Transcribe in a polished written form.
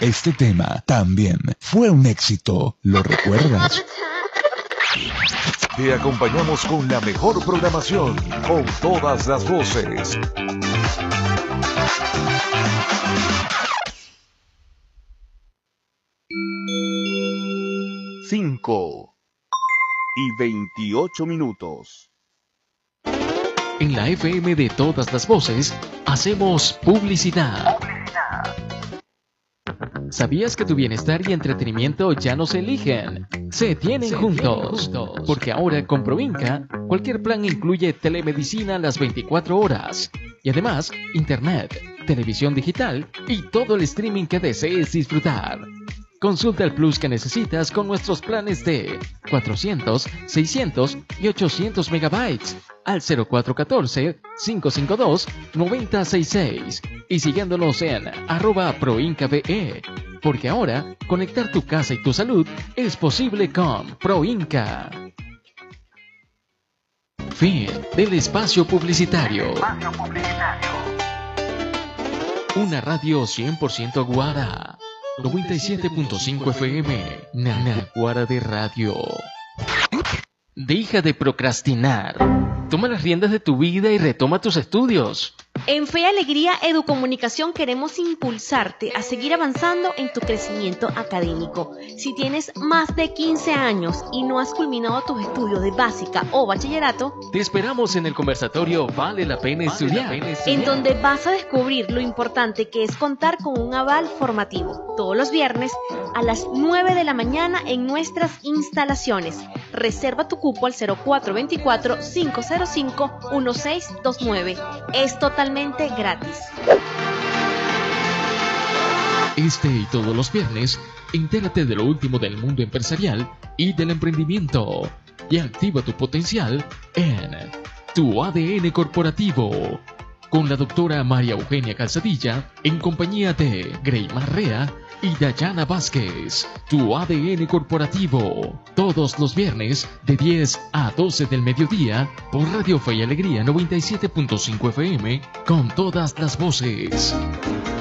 Este tema también fue un éxito, ¿lo recuerdas? Te acompañamos con la mejor programación, con todas las voces. 5:28. En la FM de todas las voces, hacemos publicidad. ¿Sabías que tu bienestar y entretenimiento ya no se eligen? Se tienen juntos. Porque ahora con Proinca, cualquier plan incluye telemedicina las 24 horas. Y además, internet, televisión digital y todo el streaming que desees disfrutar. Consulta el plus que necesitas con nuestros planes de 400, 600 y 800 megabytes al 0414-552-9066 y siguiéndonos en @ProIncaBE, porque ahora conectar tu casa y tu salud es posible con Proinca. Fin del espacio publicitario. Una radio 100% Guara. 97.5 FM, Naguara de Radio. Deja de procrastinar. Toma las riendas de tu vida y retoma tus estudios. En Fe y Alegría Educomunicación queremos impulsarte a seguir avanzando en tu crecimiento académico. Si tienes más de 15 años y no has culminado tus estudios de básica o bachillerato, te esperamos en el conversatorio Vale la Pena Estudiar, en donde vas a descubrir lo importante que es contar con un aval formativo. Todos los viernes a las 9 de la mañana en nuestras instalaciones. Reserva tu cupo al 0424-505-1629. Es totalmente gratis. Este y todos los viernes, entérate de lo último del mundo empresarial y del emprendimiento y activa tu potencial en Tu ADN Corporativo con la doctora María Eugenia Calzadilla en compañía de Greymar Rea y Dayana Vázquez. Tu ADN Corporativo, todos los viernes de 10 a 12 del mediodía por Radio Fe y Alegría 97.5 FM con todas las voces.